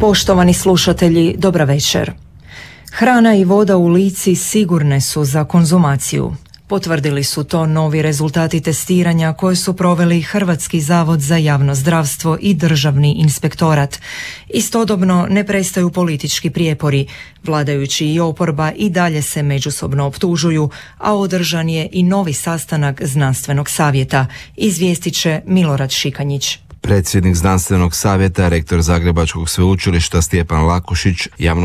Poštovani slušatelji, dobra večer. Hrana i voda u Lici sigurne su za konzumaciju. Potvrdili su to novi rezultati testiranja koje su proveli Hrvatski zavod za javno zdravstvo i Državni inspektorat. Istodobno ne prestaju politički prijepori. Vladajući i oporba i dalje se međusobno optužuju, a održan je i novi sastanak znanstvenog savjeta, izvijestit će Milorad Šikanjić. Predsjednik znanstvenog savjeta, rektor Zagrebačkog sveučilišta Stjepan Lakušić javno